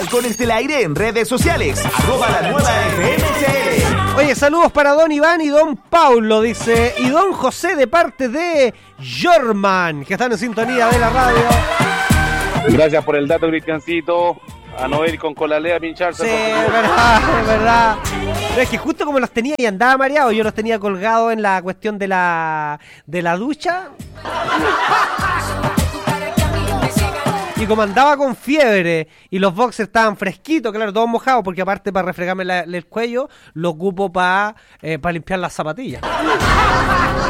oficial con el aire en redes sociales. @lanuevaFMCL. Oye, saludos para don Iván y don Paulo, dice. Y don José de parte de Jorman, que están en sintonía de la radio. Gracias por el dato, Cristiancito. A no ir con colalea a pincharse. Sí, es verdad. Pero es que justo como los tenía y andaba mareado, yo los tenía colgados en la cuestión de la ducha. Y como andaba con fiebre y los boxers estaban fresquitos, claro, todos mojados, porque aparte para refregarme el cuello, lo ocupo para limpiar las zapatillas.